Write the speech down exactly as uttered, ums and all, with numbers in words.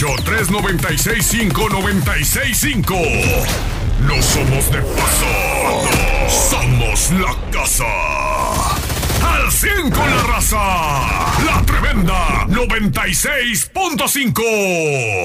tres noventa y seis cinco noventa y seis cinco. No somos de paso. Somos la casa. Al cien con la raza. La tremenda noventa y seis punto cinco.